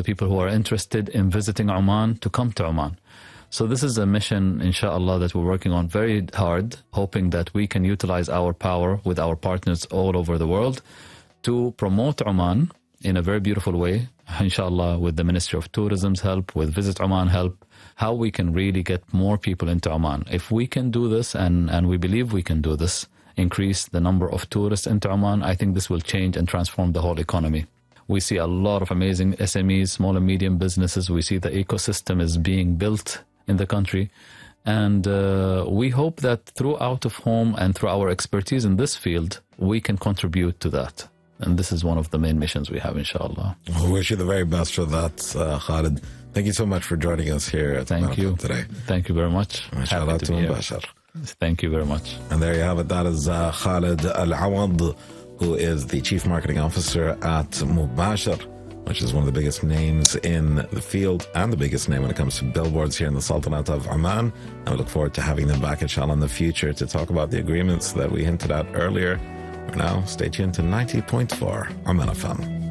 the people who are interested in visiting Oman to come to Oman. So this is a mission, inshallah, that we're working on very hard, hoping that we can utilize our power with our partners all over the world to promote Oman in a very beautiful way, inshallah, with the Ministry of Tourism's help, with Visit Oman help, how we can really get more people into Oman. If we can do this, and we believe we can do this, increase the number of tourists into Oman, I think this will change and transform the whole economy. We see a lot of amazing SMEs, small and medium businesses. We see the ecosystem is being built in the country. And we hope that through out of home and through our expertise in this field, we can contribute to that. And this is one of the main missions we have, inshallah. We wish you the very best for that, Khalid. Thank you so much for joining us here at Thank you today. Thank you very much. Happy to be here. Thank you very much. And there you have it. That is Khalid Al-Awad, who is the Chief Marketing Officer at Mubashir, which is one of the biggest names in the field and the biggest name when it comes to billboards here in the Sultanate of Oman. And we look forward to having them back, inshallah, in the future to talk about the agreements that we hinted at earlier. For now, stay tuned to 90.4 Oman FM.